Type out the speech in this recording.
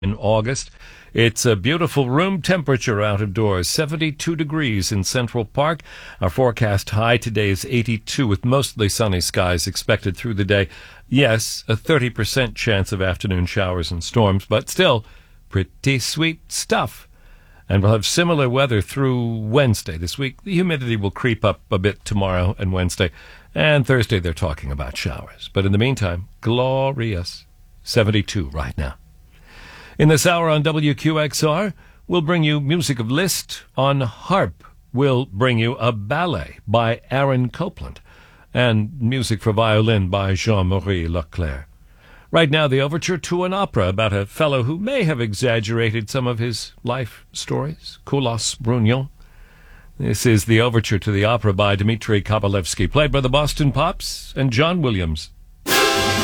in August. It's a beautiful room temperature out of doors, 72 degrees in Central Park. Our forecast high today is 82 with mostly sunny skies expected through the day. Yes, a 30% chance of afternoon showers and storms, but still pretty sweet stuff. And we'll have similar weather through Wednesday this week. The humidity will creep up a bit tomorrow and Wednesday. And Thursday they're talking about showers. But in the meantime, glorious. 72 right now. In this hour on WQXR, we'll bring you music of Liszt. On harp, we'll bring you a ballet by Aaron Copland and music for violin by Jean-Marie Leclerc. Right now, the overture to an opera about a fellow who may have exaggerated some of his life stories, Koulos Brugnon. This is the overture to the opera by Dmitri Kabalevsky, played by the Boston Pops and John Williams.